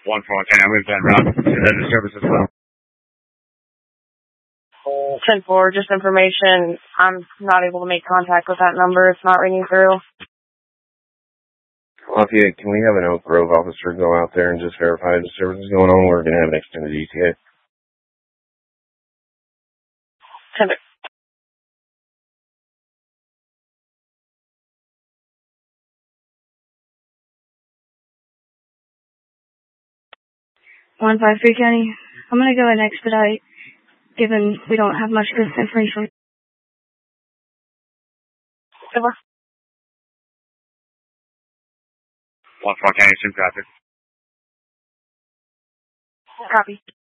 141, I'm with Ben Rob. The service as well. 10-4, just information. I'm not able to make contact with that number. It's not ringing through. Lafayette, can we have an Oak Grove officer go out there and just verify the service is going on? We're going to have an extended ETA. 10. 153 County. I'm going to go and expedite, given we don't have much of this information. 10-4. 141, County, 2 traffic. Copy.